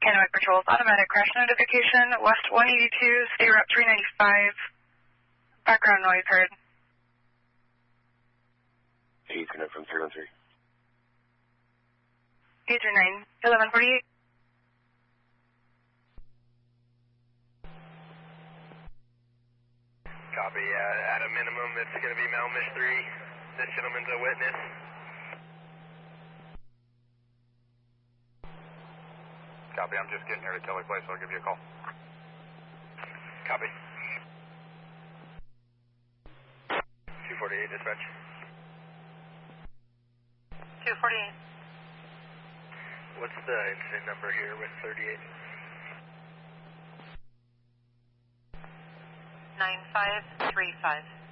Kennewick Patrol's automatic crash notification, West 182, State Route 395. Background noise heard. Hey, Ethernet from 313. Pager 9, 1148. Copy. At a minimum, it's going to be Malmish 3. This gentleman's a witness. Copy. I'm just getting here to Kelly Place, so I'll give you a call. Copy. 248 dispatch. 248. What's the incident number here with 38? 9535.